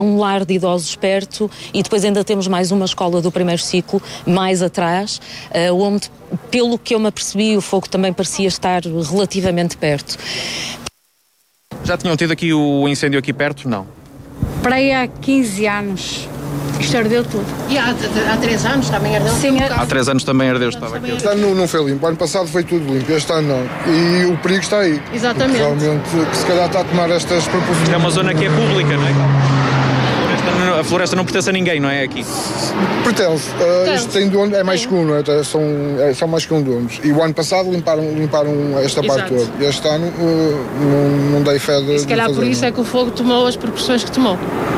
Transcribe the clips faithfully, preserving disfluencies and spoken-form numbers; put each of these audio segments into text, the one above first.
um lar de idosos perto e depois ainda temos mais uma escola do primeiro ciclo mais atrás, uh, onde, pelo que eu me apercebi, o fogo também parecia estar relativamente perto. Já tinham tido aqui o incêndio aqui perto? Não? Para aí há quinze anos. Isto ardeu tudo. E há, há três anos também ardeu? Sim, há três anos também ardeu, estava aqui. Este ano não foi limpo, ano passado foi tudo limpo, este ano não. E o perigo está aí. Exatamente. Realmente, que se calhar está a tomar estas proporções. É uma zona que é pública, não é? A floresta, a floresta não pertence a ninguém, não é aqui? Pertence. Uh, isto tem dono, é mais que um, não é? São, é, são mais que um donos. E o ano passado limparam, limparam esta Exato. parte toda. Este ano uh, não, não dei fé de. E se calhar de fazer, por isso não. é que o fogo tomou as proporções que tomou.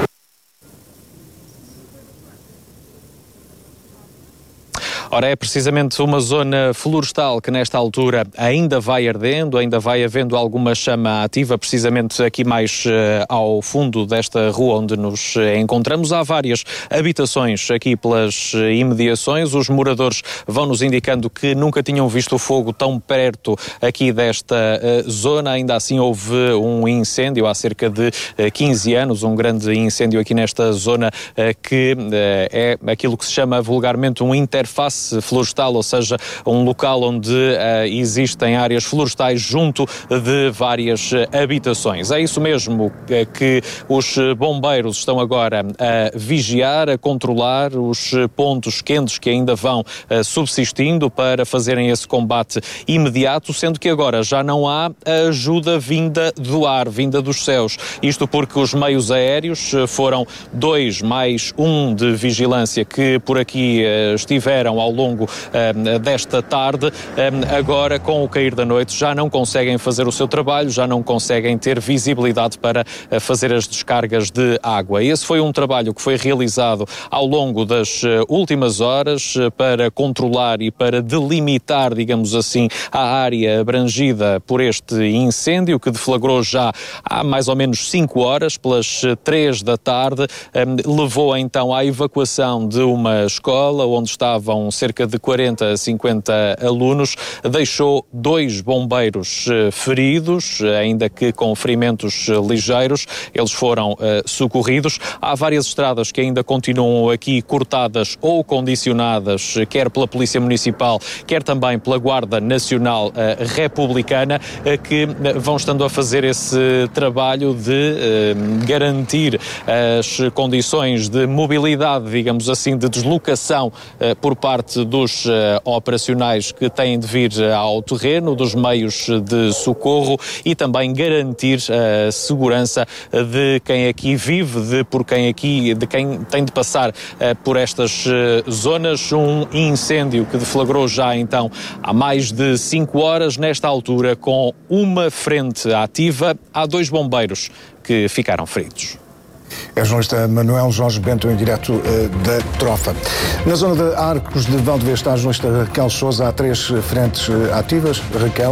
Ora, é precisamente uma zona florestal que nesta altura ainda vai ardendo, ainda vai havendo alguma chama ativa, precisamente aqui mais uh, ao fundo desta rua onde nos uh, encontramos. Há várias habitações aqui pelas uh, imediações. Os moradores vão-nos indicando que nunca tinham visto o fogo tão perto aqui desta uh, zona. Ainda assim houve um incêndio há cerca de uh, quinze anos, um grande incêndio aqui nesta zona uh, que uh, é aquilo que se chama vulgarmente um interface florestal, ou seja, um local onde uh, existem áreas florestais junto de várias uh, habitações. É isso mesmo uh, que os bombeiros estão agora a vigiar, a controlar os pontos quentes que ainda vão uh, subsistindo para fazerem esse combate imediato, sendo que agora já não há ajuda vinda do ar, vinda dos céus. Isto porque os meios aéreos foram dois mais um de vigilância que por aqui uh, estiveram ao longo uh, desta tarde, uh, agora com o cair da noite já não conseguem fazer o seu trabalho, já não conseguem ter visibilidade para uh, fazer as descargas de água. Esse foi um trabalho que foi realizado ao longo das uh, últimas horas uh, para controlar e para delimitar, digamos assim, a área abrangida por este incêndio que deflagrou já há mais ou menos cinco horas, pelas três da tarde, um, levou então à evacuação de uma escola onde estavam cerca de quarenta a cinquenta alunos, deixou dois bombeiros uh, feridos, ainda que com ferimentos uh, ligeiros. Eles foram uh, socorridos. Há várias estradas que ainda continuam aqui cortadas ou condicionadas, quer pela Polícia Municipal, quer também pela Guarda Nacional uh, Republicana, uh, que uh, vão estando a fazer esse trabalho de uh, garantir as condições de mobilidade, digamos assim, de deslocação uh, por parte dos uh, operacionais que têm de vir ao terreno, dos meios de socorro, e também garantir a segurança de quem aqui vive, de por quem aqui, de quem tem de passar uh, por estas uh, zonas. Um incêndio que deflagrou já então há mais de cinco horas, nesta altura com uma frente ativa. Há dois bombeiros que ficaram feridos. É o jornalista Manuel Jorge Bento, em direto uh, da Trofa. Na zona de Arcos de Valdevez está a jornalista Raquel Sousa. Há três frentes uh, ativas, Raquel.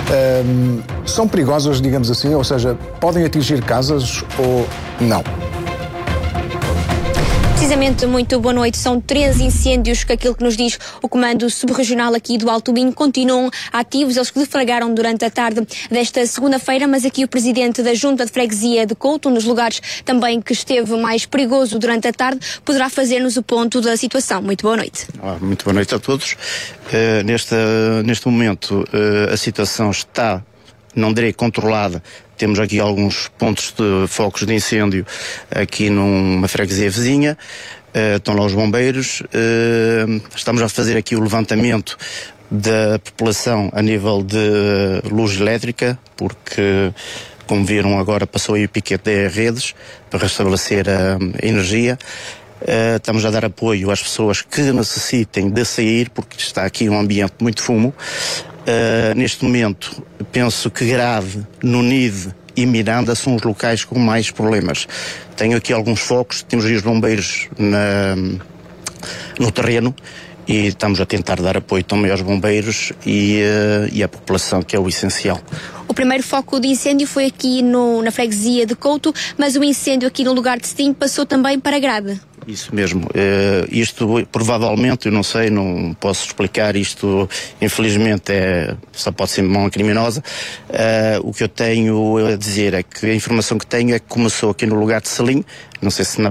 Uh, são perigosas, digamos assim, ou seja, podem atingir casas ou não? Precisamente, muito boa noite. São três incêndios que aquilo que nos diz o Comando Subregional aqui do Alto Minho continuam ativos. Eles que deflagraram durante a tarde desta segunda-feira, mas aqui o Presidente da Junta de Freguesia de Couto, nos lugares também que esteve mais perigoso durante a tarde, poderá fazer-nos o ponto da situação. Muito boa noite. Olá, muito boa noite a todos. Uh, neste, neste momento uh, a situação está, não direi controlada. Temos aqui alguns pontos de focos de incêndio aqui numa freguesia vizinha. Uh, estão lá os bombeiros. Uh, estamos a fazer aqui o levantamento da população a nível de luz elétrica, porque, como viram agora, passou aí o piquete das redes para restabelecer a, a energia. Uh, estamos a dar apoio às pessoas que necessitem de sair, porque está aqui um ambiente muito fumo. Uh, neste momento, penso que Grave, Nunide e Miranda são os locais com mais problemas. Tenho aqui alguns focos, temos aí os bombeiros na, no terreno e estamos a tentar dar apoio também aos bombeiros e, uh, e à população, que é o essencial. O primeiro foco de incêndio foi aqui no, na freguesia de Couto, mas o incêndio aqui no lugar de Cetim passou também para Grade. Isso mesmo. Uh, isto, provavelmente, eu não sei, não posso explicar isto, infelizmente, é, só pode ser mão criminosa. Uh, o que eu tenho a dizer é que a informação que tenho é que começou aqui no lugar de Selim, não sei se na,